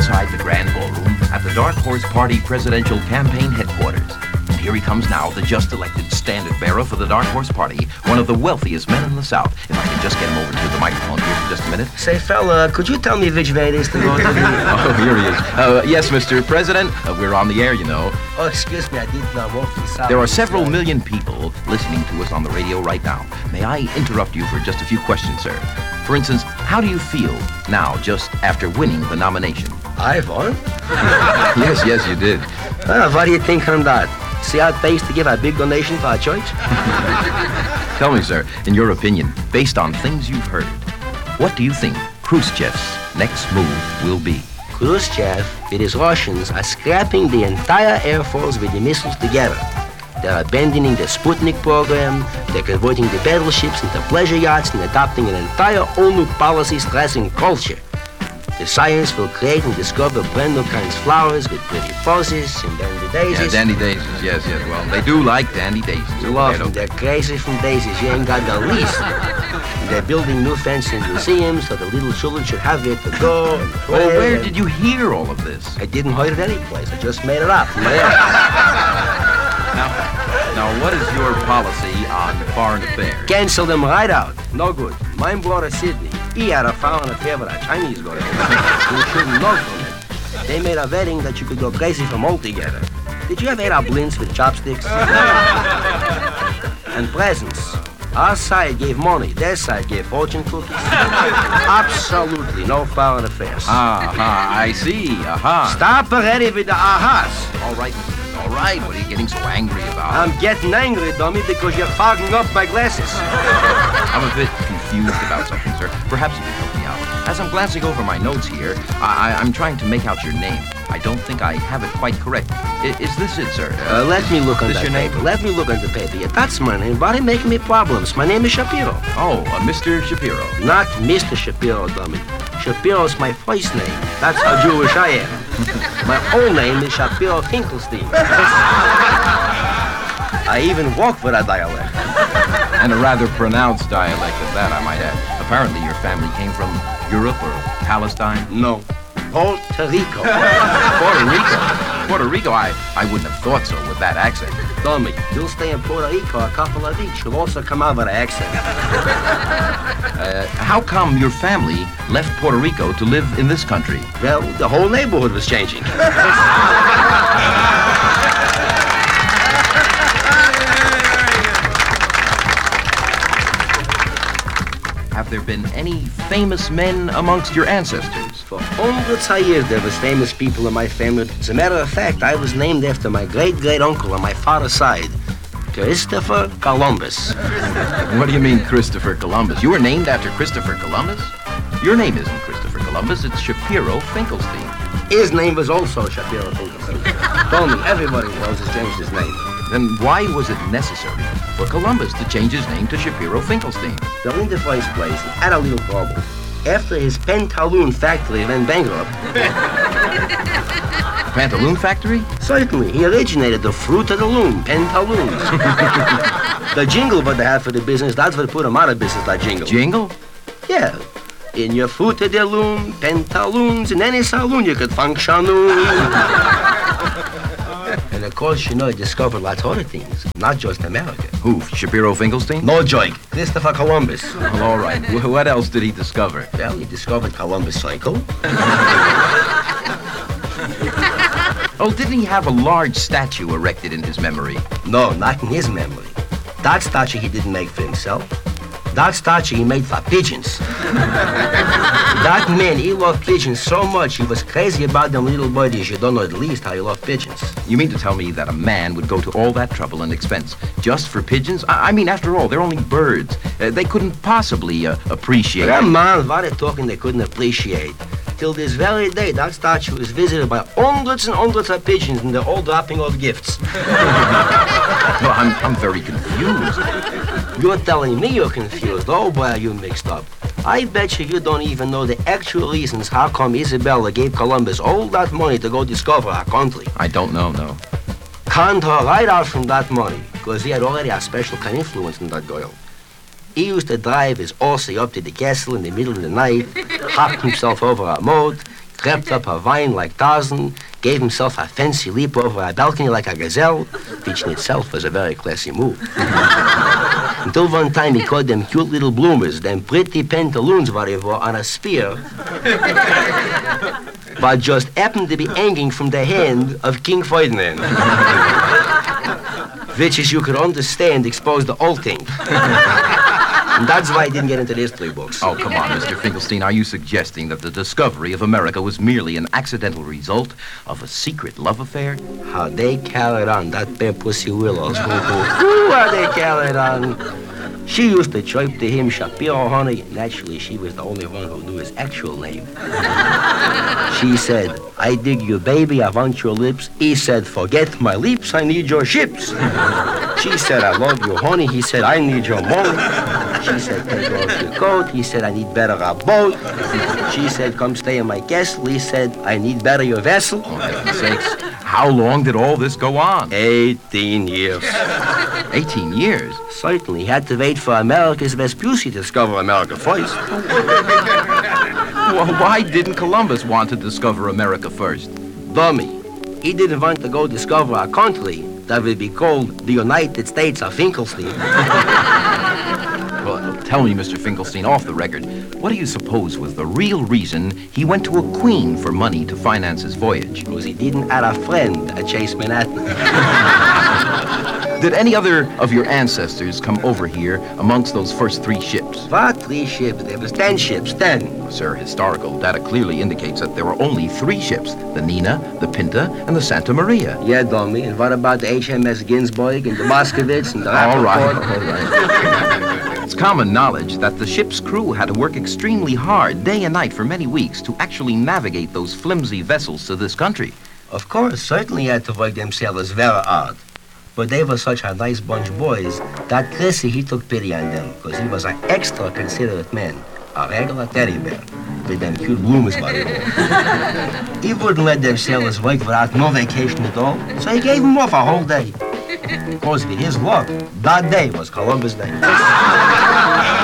inside the Grand Ballroom at the Dark Horse Party Presidential Campaign Headquarters. And here he comes now, the just-elected standard-bearer for the Dark Horse Party, one of the wealthiest men in the South. If I can just get him over to the microphone here for just a minute. Say, fella, could you tell me which way it is to go to the... Oh, here he is. Yes, Mr. President. We're on the air, you know. Oh, excuse me, I did not walk this out. There are several million people listening to us on the radio right now. May I interrupt you for just a few questions, sir? For instance, how do you feel now, just after winning the nomination? I won? Yes, you did. What do you think on that? See how it pays to give a big donation to our church? Tell me, sir, in your opinion, based on things you've heard, what do you think Khrushchev's next move will be? Khrushchev, with his Russians, are scrapping the entire Air Force with the missiles together. They're abandoning the Sputnik program, they're converting the battleships into pleasure yachts and adopting an entire all new policy stressing culture. The science will create and discover brand new kinds of flowers with pretty posies and dandy daisies. Yeah, dandy daisies, yes. Well, they do like dandy daisies. Love them. They're crazy from daisies. You ain't got the least. And they're building new fancy museums so the little children should have it to go and play. Well, where did you hear all of this? I didn't hear it anyplace. I just made it up. Now, what is your policy on foreign affairs? Cancel them right out. No good. My brother Sidney, he had a foreign affair with a Chinese girl. You shouldn't know from it. They made a wedding that you could go crazy from altogether. Did you ever eat our blinds with chopsticks? And presents. Our side gave money. Their side gave fortune cookies. Absolutely no foreign affairs. I see. Stop already with the ahas. All right, Mr. All right, what are you getting so angry about? I'm getting angry, dummy, because you're fogging up my glasses. I'm a bit confused about something, sir. Perhaps you can help me out. As I'm glancing over my notes here, I'm trying to make out your name. I don't think I have it quite correct. Is this it, sir? Let me look on that your paper. Name? Let me look on the paper. Yeah, that's my name. Why are you making me problems? My name is Shapiro. Oh, Mr. Shapiro. Not Mr. Shapiro, dummy. Shapiro's my first name. That's how Jewish I am. My old name is Shapiro Finkelstein. I even walk with a dialect. And a rather pronounced dialect at that, I might add. Apparently your family came from Europe or Palestine? No. Puerto Rico. Puerto Rico? I wouldn't have thought so with that accent. Dummy, you'll stay in Puerto Rico a couple of weeks. You'll also come out with an accent. How come your family left Puerto Rico to live in this country? Well, the whole neighborhood was changing. Have there been any famous men amongst your ancestors? For hundreds of years, there was famous people in my family. As a matter of fact, I was named after my great-great-uncle on my father's side, Christopher Columbus. What do you mean, Christopher Columbus? You were named after Christopher Columbus? Your name isn't Christopher Columbus, it's Shapiro Finkelstein. His name was also Shapiro Finkelstein. Told me everybody knows he's changed his name. Then why was it necessary for Columbus to change his name to Shapiro Finkelstein? Well, in the first place, he had a little trouble. After his pantaloon factory went bankrupt... Pantaloon factory? Certainly. He originated the fruit of the loom, pantaloons. The jingle what they had for the business, that's what put him out of business, that jingle. Jingle? Yeah. In your fruit of the loom, pantaloons, in any saloon you could function. And of course, you know, he discovered lots of other things, not just America. Who, Shapiro Finkelstein? No joke. Christopher Columbus. Well, all right. What else did he discover? Well, he discovered Columbus Circle. Oh, didn't he have a large statue erected in his memory? No, not in his memory. That statue he didn't make for himself. That statue he made for pigeons. That man, he loved pigeons so much, he was crazy about them little birdies. You don't know at least how he loved pigeons. You mean to tell me that a man would go to all that trouble and expense just for pigeons? I mean, after all, they're only birds. They couldn't possibly appreciate... Come on, what are they talking they couldn't appreciate? Till this very day, that statue is visited by hundreds and hundreds of pigeons, and they're all dropping off gifts. Well, I'm very confused. You're telling me you're confused. Oh, boy, are you mixed up. I bet you don't even know the actual reasons how come Isabella gave Columbus all that money to go discover our country. I don't know, no. Conned her right out from that money, because he had already a special kind of influence in that girl. He used to drive his Aussie up to the castle in the middle of the night, hop himself over a moat, crept up a vine like Tarzan, gave himself a fancy leap over a balcony like a gazelle, which in itself was a very classy move. Until one time he caught them cute little bloomers, them pretty pantaloons whatever, on a spear, but just happened to be hanging from the hand of King Ferdinand. Which, as you could understand, exposed the whole thing. And that's why I didn't get into the history books. Oh, come on, Mr. Finkelstein. Are you suggesting that the discovery of America was merely an accidental result of a secret love affair? How they carried on, that pair Pussy Willows. How they carried on. She used to chirp to him, Shapiro, honey. Naturally, she was the only one who knew his actual name. She said, I dig you, baby, I want your lips. He said, forget my lips, I need your ships. She said, I love you, honey. He said, I need your money. She said, take off your coat. He said, I need better a boat. She said, come stay in my castle. He said, I need better your vessel. Oh, heaven's sakes. How long did all this go on? 18 years. 18 years? Certainly. He had to wait for America's Vespucci to discover America first. Well, why didn't Columbus want to discover America first? Dummy. He didn't want to go discover a country that would be called the United States of Finkelstein. Well, tell me, Mr. Finkelstein, off the record, what do you suppose was the real reason he went to a queen for money to finance his voyage? Because he didn't have a friend at Chase Manhattan. Did any other of your ancestors come over here amongst those first 3 ships? What 3 ships? There was 10 ships, 10. Sir, historical data clearly indicates that there were only 3 ships, the Nina, the Pinta, and the Santa Maria. Yeah, dummy. And what about the HMS Ginsburg and the Moskowitz and the All right. Rappaport? It's common knowledge that the ship's crew had to work extremely hard, day and night for many weeks, to actually navigate those flimsy vessels to this country. Of course, certainly had to work them sailors very hard. But they were such a nice bunch of boys that Chrissy, he took pity on them because he was an extra considerate man, a regular teddy bear, with them cute bloomers by the way. He wouldn't let them sailors work without no vacation at all, so he gave them off a whole day. Because with his luck, that day was Columbus Day.